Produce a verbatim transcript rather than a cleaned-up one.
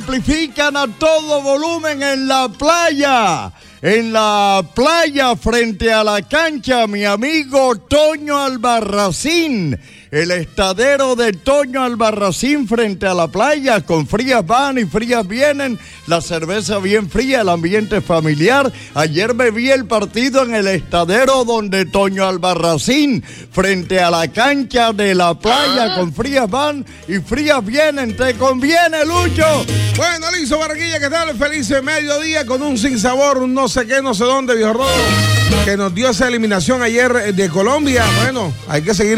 amplifican a todo volumen en la playa. En la playa frente a la cancha, mi amigo Toño Albarracín. El estadero de Toño Albarracín frente a la playa, con frías van y frías vienen, la cerveza bien fría, el ambiente familiar. Ayer me vi el partido en el estadero donde Toño Albarracín frente a la cancha de la playa, con frías van y frías vienen. ¿Te conviene, Lucho? Bueno, listo, Barranquilla, que tal? Feliz mediodía con un sinsabor, un no sé qué, no sé dónde, viejo Rodo, que nos dio esa eliminación ayer de Colombia. Bueno, hay que seguir